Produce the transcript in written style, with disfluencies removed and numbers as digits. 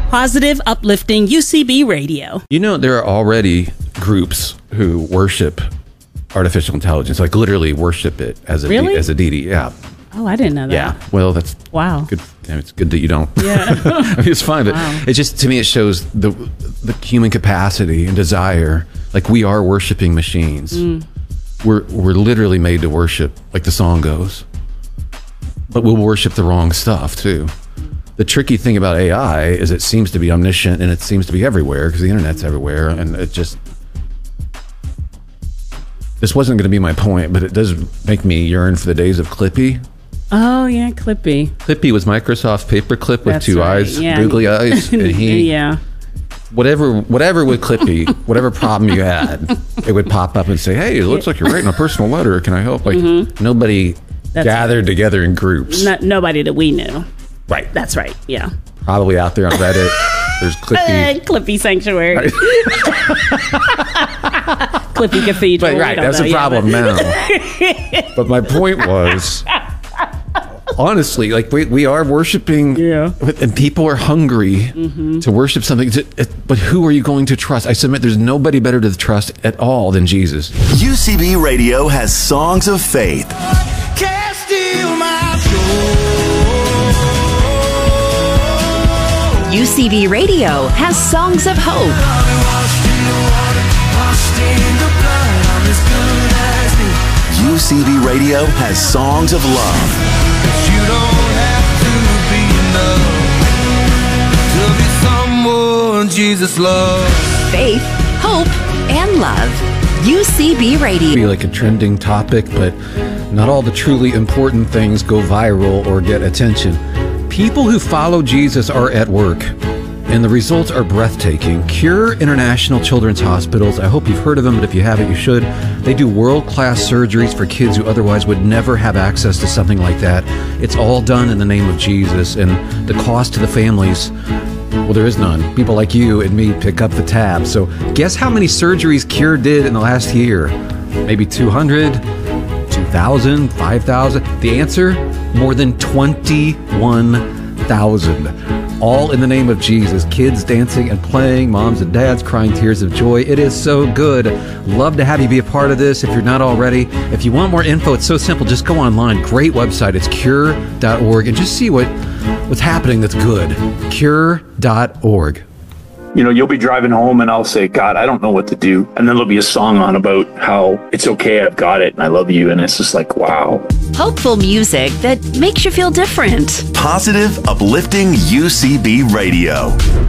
Positive, uplifting UCB radio. You know, there are already groups who worship artificial intelligence, like literally worship it as a as a deity. Yeah. Oh, I didn't know that. Yeah. Well, that's good. It's good that you don't. Yeah. I mean, it's fine, but it just, to me, it shows the human capacity and desire. Like, we are worshiping machines. We're literally made to worship, like the song goes. But we'll worship the wrong stuff too. The tricky thing about AI is it seems to be omniscient and it seems to be everywhere because the internet's everywhere, and it just... This wasn't going to be my point, but it does make me yearn for the days of Clippy. Oh, yeah, Clippy. Clippy was Microsoft Paperclip with two eyes, googly eyes, and he... Whatever with Clippy, whatever problem you had, it would pop up and say, hey, it looks like you're writing a personal letter. Can I help? Like, nobody gathered together in groups. Nobody that we knew. Right. That's right, yeah. Probably out there on Reddit, there's Clippy. Clippy Sanctuary. Clippy Cathedral. But, right, that's a problem now. But my point was... Honestly, like we are worshiping, and people are hungry to worship something. But who are you going to trust? I submit there's nobody better to trust at all than Jesus. UCB Radio has songs of faith. Can't steal my joy. UCB Radio has songs of hope. UCB Radio has songs of love. You don't have to be someone Jesus loves. Faith, hope, and love. UCB Radio. Be like a trending topic, but not all the truly important things go viral or get attention. People who follow Jesus are at work, and the results are breathtaking. Cure International Children's Hospitals, I hope you've heard of them, but if you haven't, you should. They do world-class surgeries for kids who otherwise would never have access to something like that. It's all done in the name of Jesus, and the cost to the families, well, there is none. People like you and me pick up the tab. So guess how many surgeries Cure did in the last year? Maybe 200, 2,000, 5,000? The answer? More than 21,000. All in the name of Jesus. Kids dancing and playing, moms and dads crying tears of joy. It is so good. Love to have you be a part of this if you're not already. If you want more info, it's so simple. Just go online. Great website. It's cure.org, and just see what's happening that's good. Cure.org. You know, you'll be driving home and I'll say, God, I don't know what to do. And then there'll be a song on about how it's okay, I've got it, and I love you. And it's just like, wow. Hopeful music that makes you feel different. Positive, uplifting UCB Radio.